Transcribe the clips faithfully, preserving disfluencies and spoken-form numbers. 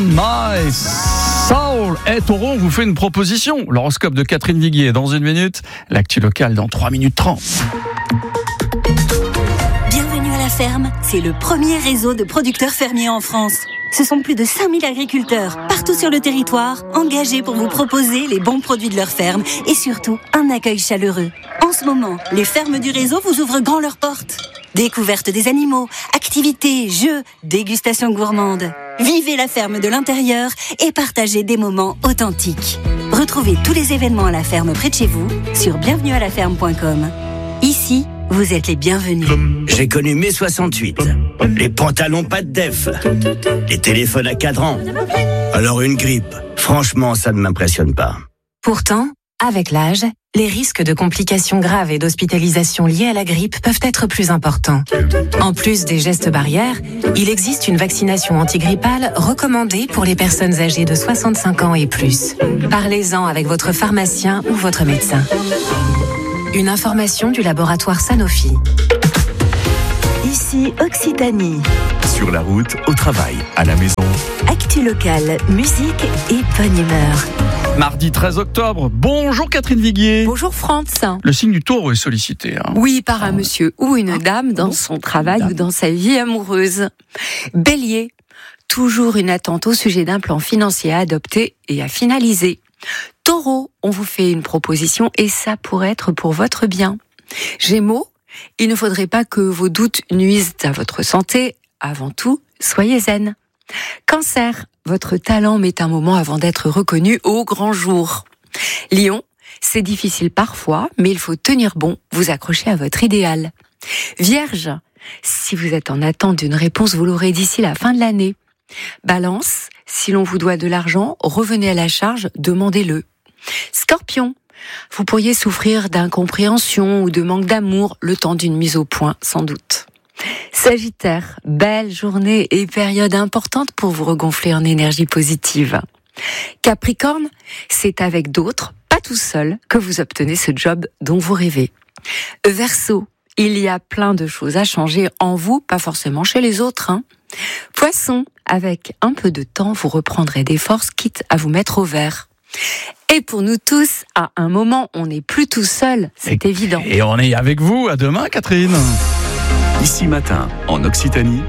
My Soul. Et Taureau, on vous fait une proposition. L'horoscope de Catherine Viguier dans une minute. L'actu locale dans trois minutes trente. Bienvenue à la ferme. C'est le premier réseau de producteurs fermiers en France. Ce sont plus de cinq mille agriculteurs, partout sur le territoire, engagés pour vous proposer les bons produits de leur ferme et surtout un accueil chaleureux. En ce moment, les fermes du réseau vous ouvrent grand leurs portes. Découverte des animaux, activités, jeux, dégustations gourmandes. Vivez la ferme de l'intérieur et partagez des moments authentiques. Retrouvez tous les événements à la ferme près de chez vous sur bienvenue à la ferme point com. Ici, vous êtes les bienvenus. J'ai connu mai soixante-huit. Les pantalons pas de def. Les téléphones à cadran. Alors une grippe. Franchement, ça ne m'impressionne pas. Pourtant, avec l'âge, les risques de complications graves et d'hospitalisation liées à la grippe peuvent être plus importants. En plus des gestes barrières, il existe une vaccination antigrippale recommandée pour les personnes âgées de soixante-cinq ans et plus. Parlez-en avec votre pharmacien ou votre médecin. Une information du laboratoire Sanofi. Ici Occitanie. Sur la route, au travail, à la maison. Actu locale, musique et bonne humeur. Mardi treize octobre. Bonjour Catherine Viguier. Bonjour France. Le signe du Taureau est sollicité. Hein. Oui, par un monsieur ou une dame dans son travail ou dans sa vie amoureuse. Bélier, toujours une attente au sujet d'un plan financier à adopter et à finaliser. Taureau, on vous fait une proposition et ça pourrait être pour votre bien. Gémeaux, il ne faudrait pas que vos doutes nuisent à votre santé. Avant tout, soyez zen. Cancer, votre talent met un moment avant d'être reconnu au grand jour. Lion, c'est difficile parfois, mais il faut tenir bon, vous accrocher à votre idéal. Vierge, si vous êtes en attente d'une réponse, vous l'aurez d'ici la fin de l'année. Balance, si l'on vous doit de l'argent, revenez à la charge, demandez-le. Scorpion, vous pourriez souffrir d'incompréhension ou de manque d'amour le temps d'une mise au point, sans doute. Sagittaire, belle journée et période importante pour vous regonfler en énergie positive. Capricorne, c'est avec d'autres, pas tout seul, que vous obtenez ce job dont vous rêvez. Verseau, il y a plein de choses à changer en vous, pas forcément chez les autres. Hein. Poisson, avec un peu de temps, vous reprendrez des forces, quitte à vous mettre au vert. Et pour nous tous, à un moment, on n'est plus tout seul, c'est et, évident. Et on est avec vous. À demain, Catherine. Ici Matin, en Occitanie,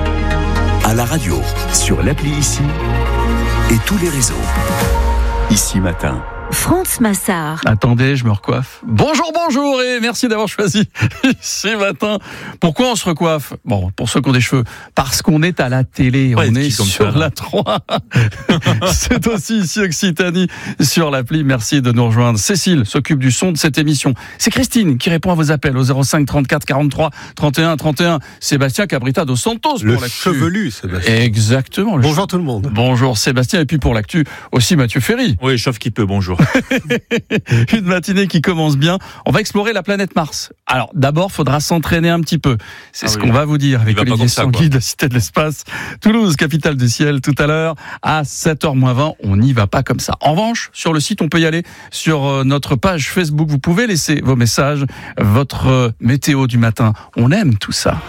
à la radio, sur l'appli Ici et tous les réseaux. Ici Matin. France Massard. Attendez, je me recoiffe. Bonjour, bonjour et merci d'avoir choisi Ici Matin. Pourquoi on se recoiffe ? Bon, pour ceux qui ont des cheveux, parce qu'on est à la télé, ouais, on est sur ça, la trois. C'est aussi Ici Occitanie sur l'appli. Merci de nous rejoindre. Cécile s'occupe du son de cette émission. C'est Christine qui répond à vos appels au zéro cinq trente-quatre quarante-trois trente et un trente et un. Sébastien Cabrita dos Santos le pour l'actu. Chevelu Sébastien. Exactement. Le bonjour che... tout le monde. Bonjour Sébastien et puis pour l'actu aussi Mathieu Ferry. Oui, chauffe qui peut, bonjour. Une matinée qui commence bien. On va explorer la planète Mars. Alors, d'abord, faudra s'entraîner un petit peu. C'est ah ce oui. qu'on va vous dire avec Olivier Sanguy de la Cité de l'Espace. Toulouse, capitale du ciel, tout à l'heure, à sept heures moins vingt. On n'y va pas comme ça. En revanche, sur le site, on peut y aller sur notre page Facebook. Vous pouvez laisser vos messages, votre météo du matin. On aime tout ça.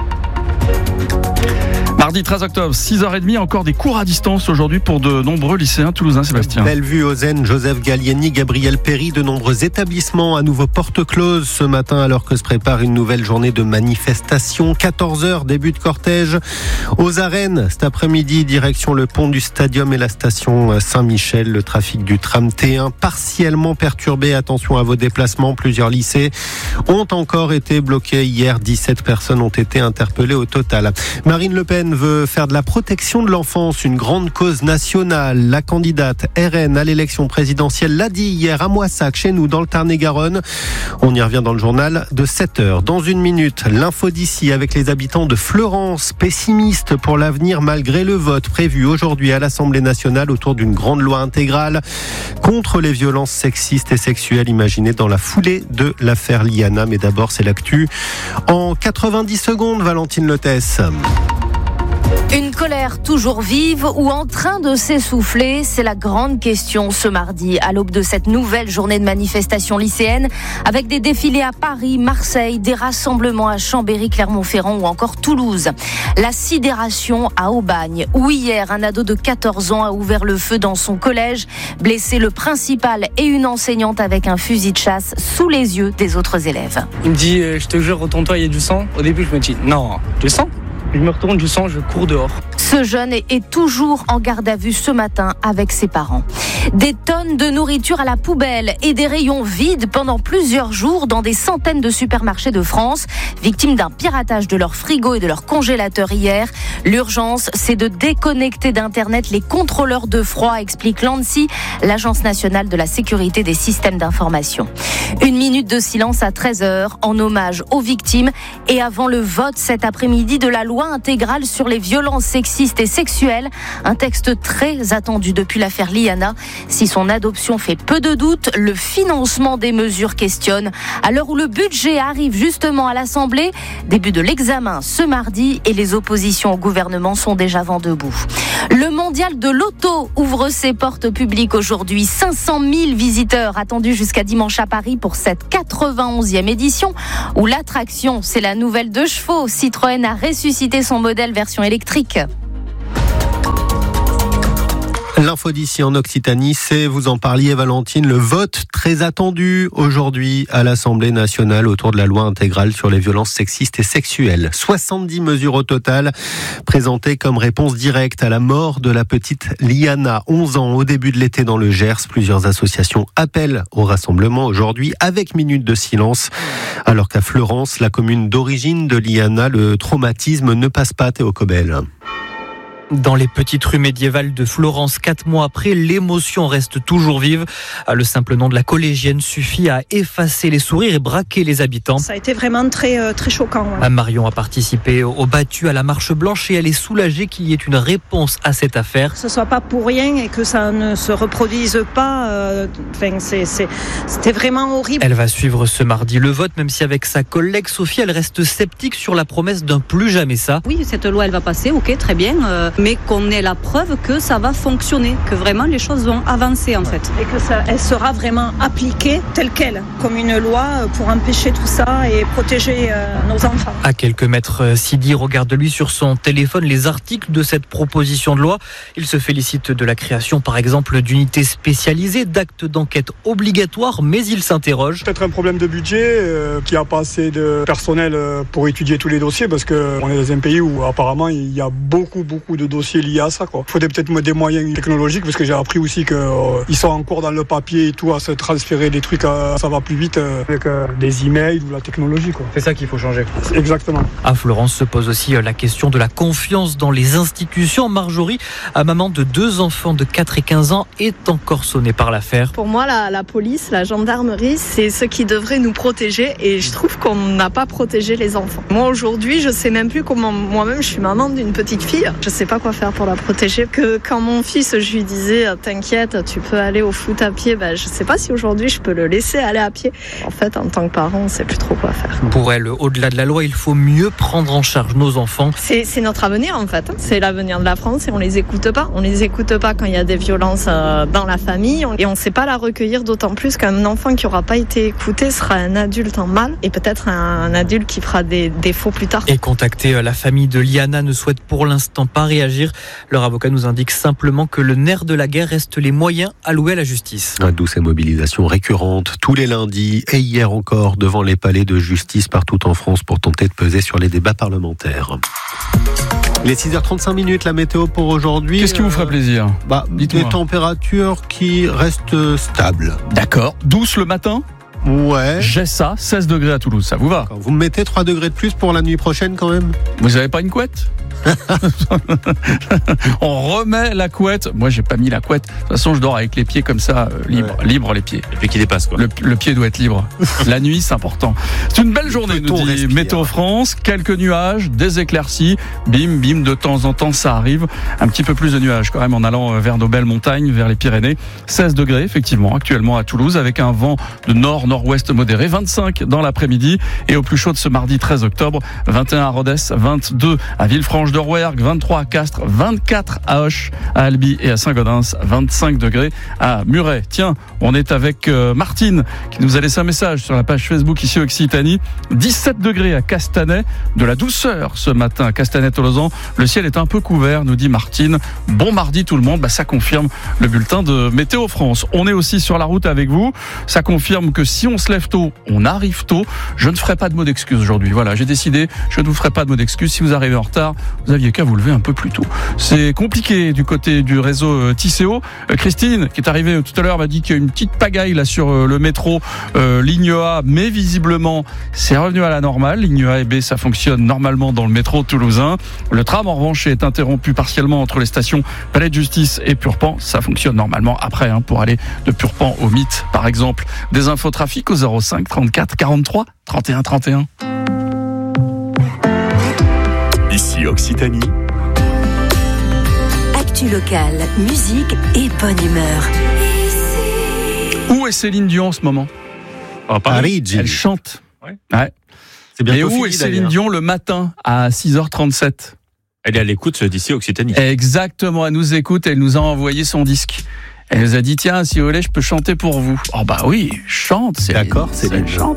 Mardi treize octobre, six heures trente, encore des cours à distance aujourd'hui pour de nombreux lycéens toulousains, Sébastien. Bellevue, Ozen, Joseph Gallieni, Gabriel Péry, de nombreux établissements à nouveau porte close ce matin alors que se prépare une nouvelle journée de manifestation. quatorze heures, début de cortège aux arènes. Cet après-midi, direction le pont du Stadium et la station Saint-Michel. Le trafic du tram T un partiellement perturbé. Attention à vos déplacements. Plusieurs lycées ont encore été bloqués hier. dix-sept personnes ont été interpellées au total. Marine Le Pen veut faire de la protection de l'enfance une grande cause nationale. La candidate R N à l'élection présidentielle l'a dit hier à Moissac, chez nous, dans le Tarn-et-Garonne. On y revient dans le journal de sept heures. Dans une minute, l'info d'ici avec les habitants de Fleurance, pessimistes pour l'avenir malgré le vote prévu aujourd'hui à l'Assemblée nationale autour d'une grande loi intégrale contre les violences sexistes et sexuelles imaginées dans la foulée de l'affaire Liana. Mais d'abord, c'est l'actu. En quatre-vingt-dix secondes, Valentine Lotès. Une colère toujours vive ou en train de s'essouffler? C'est la grande question ce mardi, à l'aube de cette nouvelle journée de manifestation lycéenne, avec des défilés à Paris, Marseille, des rassemblements à Chambéry, Clermont-Ferrand ou encore Toulouse. La sidération à Aubagne, où hier un ado de quatorze ans a ouvert le feu dans son collège, blessé le principal et une enseignante avec un fusil de chasse sous les yeux des autres élèves. Il me dit, euh, je te jure, retourne-toi, il y a du sang. Au début, je me dis, non, du sang? Je me retourne, du sang, je cours dehors. Ce jeune est toujours en garde à vue ce matin avec ses parents. Des tonnes de nourriture à la poubelle et des rayons vides pendant plusieurs jours dans des centaines de supermarchés de France, victimes d'un piratage de leurs frigos et de leurs congélateurs hier. L'urgence, c'est de déconnecter d'Internet les contrôleurs de froid, explique l'ANSSI, l'Agence nationale de la sécurité des systèmes d'information. Une minute de silence à treize heures en hommage aux victimes et avant le vote cet après-midi de la loi intégrale sur les violences sexistes et sexuelles, un texte très attendu depuis l'affaire Liana. Si son adoption fait peu de doute, le financement des mesures questionne. À l'heure où le budget arrive justement à l'Assemblée, début de l'examen ce mardi et les oppositions au gouvernement sont déjà vent debout. Le mondial de l'auto ouvre ses portes publiques aujourd'hui. cinq cent mille visiteurs attendus jusqu'à dimanche à Paris pour cette quatre-vingt-onzième édition où l'attraction, c'est la nouvelle deux chevaux. Citroën a ressuscité son modèle version électrique. L'info d'ici en Occitanie, c'est, vous en parliez Valentine, le vote très attendu aujourd'hui à l'Assemblée nationale autour de la loi intégrale sur les violences sexistes et sexuelles. soixante-dix mesures au total présentées comme réponse directe à la mort de la petite Liana, onze ans, au début de l'été dans le Gers. Plusieurs associations appellent au rassemblement aujourd'hui avec minute de silence. Alors qu'à Fleurance, la commune d'origine de Liana, le traumatisme ne passe pas, Théo Cobel. Dans les petites rues médiévales de Florence, quatre mois après, l'émotion reste toujours vive. Le simple nom de la collégienne suffit à effacer les sourires et braquer les habitants. Ça a été vraiment très, très choquant. Ouais. Marion a participé au battu à la marche blanche et elle est soulagée qu'il y ait une réponse à cette affaire. Que ce soit pas pour rien et que ça ne se reproduise pas. Euh, enfin, c'est, c'est, c'était vraiment horrible. Elle va suivre ce mardi le vote, même si avec sa collègue Sophie, elle reste sceptique sur la promesse d'un plus jamais ça. Oui, cette loi, elle va passer, ok, très bien. Euh... mais qu'on ait la preuve que ça va fonctionner, que vraiment les choses vont avancer en fait. Et que ça, elle sera vraiment appliquée telle qu'elle, comme une loi pour empêcher tout ça et protéger euh, nos enfants. À quelques mètres, Sidi regarde lui sur son téléphone les articles de cette proposition de loi. Il se félicite de la création par exemple d'unités spécialisées, d'actes d'enquête obligatoires, mais il s'interroge. Peut-être un problème de budget, euh, qu'il n'y a pas assez de personnel pour étudier tous les dossiers, parce qu'on est dans un pays où apparemment il y a beaucoup beaucoup de dossiers liés à ça, quoi. Il faudrait peut-être des moyens technologiques, parce que j'ai appris aussi qu'ils euh, sont encore dans le papier et tout, à se transférer des trucs, à, ça va plus vite euh, avec euh, des emails ou la technologie, quoi. C'est ça qu'il faut changer. Exactement. À Florence se pose aussi la question de la confiance dans les institutions. Marjorie, à maman de deux enfants de quatre et quinze ans, est encore sonnée par l'affaire. Pour moi, la, la police, la gendarmerie, c'est ce qui devrait nous protéger, et je trouve qu'on n'a pas protégé les enfants. Moi aujourd'hui, je sais même plus comment, moi-même je suis maman d'une petite fille, je sais pas quoi faire pour la protéger. Que quand mon fils, je lui disais t'inquiète, tu peux aller au foot à pied, ben, je sais pas si aujourd'hui je peux le laisser aller à pied. En fait, en tant que parent, on sait plus trop quoi faire. Pour elle, au-delà de la loi, il faut mieux prendre en charge nos enfants. C'est, c'est notre avenir en fait, c'est l'avenir de la France et on les écoute pas. On les écoute pas quand il y a des violences dans la famille et on sait pas la recueillir, d'autant plus qu'un enfant qui aura pas été écouté sera un adulte en mal et peut-être un, un adulte qui fera des défauts plus tard. Et contacter la famille de Liana ne souhaite pour l'instant pas réagir. Leur avocat nous indique simplement que le nerf de la guerre reste les moyens alloués à la justice. D'où ces mobilisations récurrentes tous les lundis et hier encore devant les palais de justice partout en France pour tenter de peser sur les débats parlementaires. Il est six heures trente-cinq minutes, la météo pour aujourd'hui. Qu'est-ce qui vous ferait plaisir ? Bah, des températures qui restent stables. D'accord. Douce le matin ? Ouais. J'ai ça, seize degrés à Toulouse, ça vous va ? Vous me mettez trois degrés de plus pour la nuit prochaine quand même ? Vous avez pas une couette ? On remet la couette. Moi, j'ai pas mis la couette. De toute façon, je dors avec les pieds comme ça, euh, libre, ouais. libre les pieds. Les pieds qui dépassent, quoi. Le, le pied doit être libre. La nuit, c'est important. C'est une belle journée, nous dit Météo France. Quelques nuages, des éclaircies. Bim, bim, de temps en temps, ça arrive. Un petit peu plus de nuages quand même en allant vers nos belles montagnes, vers les Pyrénées. seize degrés, effectivement, actuellement à Toulouse, avec un vent de nord-nord-ouest modéré. vingt-cinq dans l'après-midi. Et au plus chaud de ce mardi treize octobre, vingt et un à Rodez, vingt-deux à Villefranche. Ange de Rouergue, vingt-trois à Castres, vingt-quatre à Auch, à Albi et à Saint-Gaudens, vingt-cinq degrés à Muret. Tiens, on est avec euh, Martine qui nous a laissé un message sur la page Facebook ici Occitanie. dix-sept degrés à Castanet, de la douceur ce matin à Castanet-Tolosan. Le ciel est un peu couvert, nous dit Martine. Bon mardi tout le monde, bah, ça confirme le bulletin de Météo France. On est aussi sur la route avec vous. Ça confirme que si on se lève tôt, on arrive tôt. Je ne ferai pas de mot d'excuse aujourd'hui. Voilà, j'ai décidé, je ne vous ferai pas de mot d'excuse. Si vous arrivez en retard, vous aviez qu'à vous lever un peu plus tôt. C'est compliqué du côté du réseau Tisséo. Christine, qui est arrivée tout à l'heure, m'a dit qu'il y a une petite pagaille là sur le métro, euh, ligne A, mais visiblement, c'est revenu à la normale. Ligne A et B, ça fonctionne normalement dans le métro toulousain. Le tram, en revanche, est interrompu partiellement entre les stations Palais de Justice et Purpan. Ça fonctionne normalement après, hein, pour aller de Purpan au Mythe, par exemple. Des infos trafic au zéro cinq trente-quatre quarante-trois trente et un trente et un. Ici Occitanie. Actu locale, musique et bonne humeur. Où est Céline Dion en ce moment? À Paris. Elle chante. Ouais. Ouais. C'est bientôt Et où fini, est Céline d'ailleurs. Dion le matin à six heures trente-sept? Elle est à l'écoute d'ici Occitanie. Exactement, elle nous écoute, elle nous a envoyé son disque. Elle nous a dit, tiens, si vous voulez, je peux chanter pour vous. Oh bah oui, chante, Céline. D'accord, Céline. Chante.